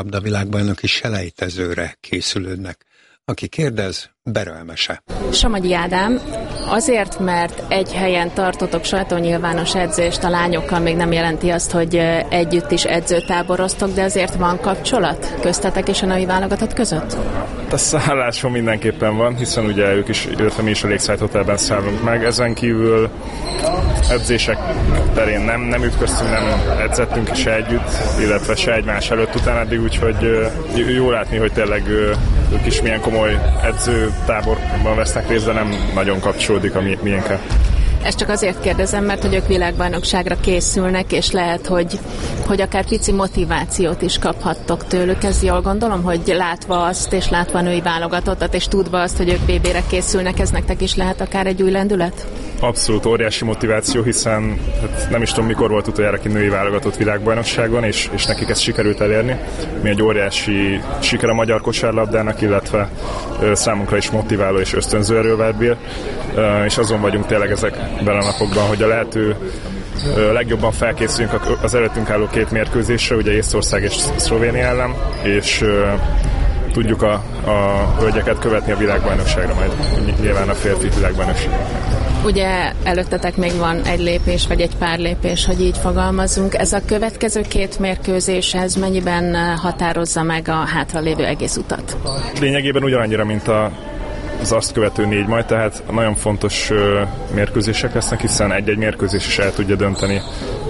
labdavilágbajnoki selejtezőre készülődnek. Aki kérdez, Berelmese. Somogyi Ádám, azért, mert egy helyen tartotok sajtónyilvános edzést a lányokkal, még nem jelenti azt, hogy együtt is edzőtáboroztok, de azért van kapcsolat köztetek és a női válogatott között? A szálláson mindenképpen van, hiszen ugye ők is, illetve mi is a Lakeside Hotelben szállunk meg. Ezen kívül edzések terén nem ütköztünk, nem edzettünk se együtt, illetve se egymás előtt utána eddig, úgyhogy jó látni, hogy tényleg ők is milyen komoly edzőtáborban vesznek részt, de nem nagyon kapcsolódik a miénkkel. Ezt csak azért kérdezem, mert hogy ők világbajnokságra készülnek, és lehet, hogy akár pici motivációt is kaphattok tőlük. Ez jól gondolom, hogy látva azt, és látva a női válogatottat, és tudva azt, hogy ők BB-re készülnek, ez nektek is lehet akár egy új lendület? Abszolút óriási motiváció, hiszen nem is tudom, mikor volt utoljára ki női válogatott világbajnokságon, és nekik ezt sikerült elérni. Mi egy óriási siker a magyar kosárlabdának, illetve számunkra is motiváló és ösztönző erővel bír, és azon vagyunk tényleg ezekben a napokban, hogy a lehető legjobban felkészüljünk az előttünk álló két mérkőzésre, ugye Észtország és Szlovénia ellen, és tudjuk a hölgyeket követni a világbajnokságra, majd nyilván a férfi világbajnokságra. Ugye előttetek még van egy lépés, vagy egy pár lépés, hogy így fogalmazunk. Ez a következő két mérkőzés, ez mennyiben határozza meg a hátralévő egész utat? Lényegében ugyanannyira, mint az azt követő 4 majd, tehát nagyon fontos mérkőzések lesznek, hiszen egy-egy mérkőzés is el tudja dönteni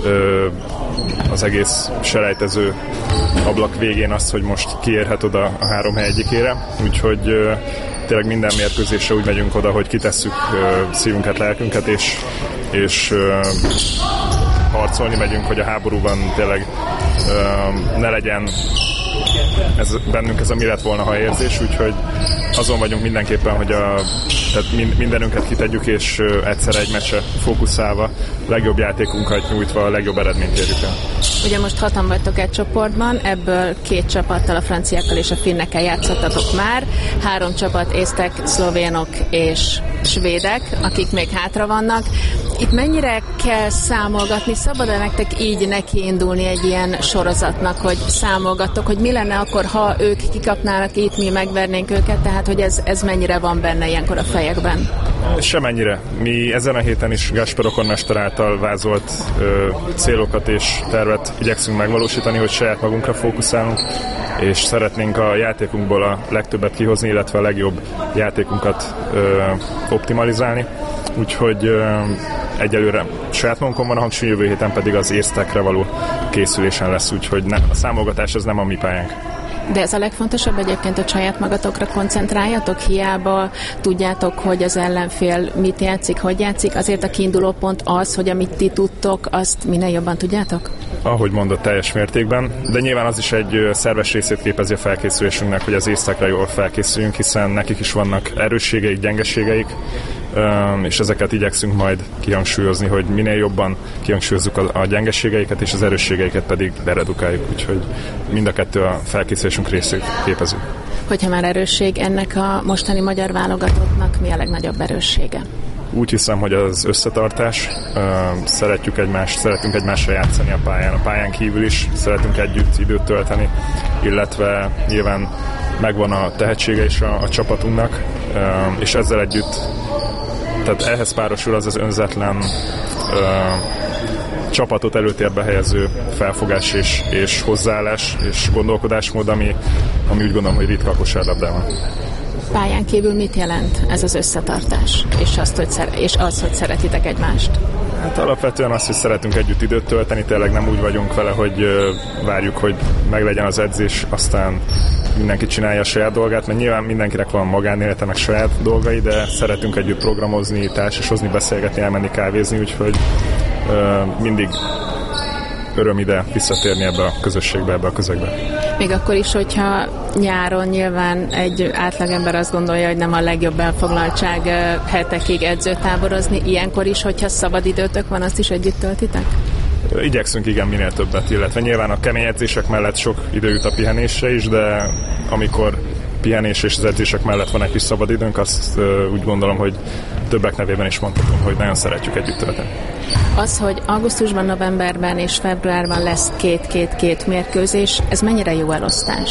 az egész selejtező ablak végén azt, hogy most kiérhet oda a 3 hely egyikére, úgyhogy tényleg minden mérkőzésre úgy megyünk oda, hogy kitesszük szívünket, lelkünket, és harcolni megyünk, hogy a háborúban tényleg ne legyen bennünk ez a mi lett volna, ha érzés, úgyhogy azon vagyunk mindenképpen, hogy tehát mindenünket kitegyük, és egyszer egy meccse fókuszálva, legjobb játékunkat nyújtva a legjobb eredményt érjük el. Ugye most 6-an vagytok egy csoportban, ebből 2 csapattal, a franciákkal és a finnekkel játszottatok már, 3 csapat, észtek, szlovénok és svédek, akik még hátra vannak. Itt mennyire kell számolgatni? Szabad-e nektek így nekiindulni egy ilyen sorozatnak, hogy számolgattok, hogy mi lenne akkor, ha ők kikapnának, itt mi megvernénk őket, tehát hogy ez mennyire van benne ilyenkor a fejekben? Semennyire. Mi ezen a héten is Gáspár Okon mester által vázolt célokat és tervet igyekszünk megvalósítani, hogy saját magunkra fókuszálunk, és szeretnénk a játékunkból a legtöbbet kihozni, illetve a legjobb játékunkat optimalizálni. Úgyhogy egyelőre saját magunkon van a hangsúly, jövő héten pedig az észtekre való készülésen lesz, úgyhogy a számolgatás az nem a mi pályánk. De ez a legfontosabb egyébként, hogy saját magatokra koncentráljatok, hiába tudjátok, hogy az ellenfél mit játszik, hogy játszik, azért a kiinduló pont az, hogy amit ti tudtok, azt minél jobban tudjátok? Ahogy mondod, teljes mértékben, de nyilván az is egy szerves részét képezi a felkészülésünknek, hogy az észtekre jól felkészüljünk, hiszen nekik is vannak erősségeik, gyengeségeik, és ezeket igyekszünk majd kihangsúlyozni, hogy minél jobban kihangsúlyozzuk a gyengeségeiket, és az erősségeiket pedig leredukáljuk, úgyhogy mind a kettő a felkészülésünk részét képezi. Hogyha már erősség, ennek a mostani magyar válogatottnak mi a legnagyobb erőssége? Úgy hiszem, hogy az összetartás, szeretünk egymással játszani a pályán kívül is, szeretünk együtt időt tölteni, illetve nyilván megvan a tehetsége is a csapatunknak, és ezzel együtt, tehát ehhez párosul az önzetlen csapatot előtérbe helyező felfogás és hozzáállás és gondolkodásmód, ami úgy gondolom, hogy ritka a kosárlabdában. Pályán kívül mit jelent ez az összetartás, és az, hogy szeretitek egymást? Hát alapvetően az, hogy szeretünk együtt időt tölteni, tényleg nem úgy vagyunk vele, hogy várjuk, hogy meglegyen az edzés, aztán mindenki csinálja a saját dolgát, mert nyilván mindenkinek van magánélete, meg saját dolgai, de szeretünk együtt programozni, társasozni, beszélgetni, elmenni kávézni, úgyhogy mindig öröm ide visszatérni ebbe a közösségbe, ebbe a közegbe. Még akkor is, hogyha nyáron nyilván egy átlagember azt gondolja, hogy nem a legjobb elfoglaltság hetekig edzőtáborozni, ilyenkor is, hogyha szabad időtök van, azt is együtt töltitek? Igyekszünk igen minél többet, illetve nyilván a kemény edzések mellett sok idő jut a pihenésre is, de amikor pihenés és az edzések mellett van egy kis szabad időnk, azt úgy gondolom, hogy többek nevében is mondhatom, hogy nagyon szeretjük együtt tölteni. Az, hogy augusztusban, novemberben és februárban lesz két mérkőzés, ez mennyire jó elosztás?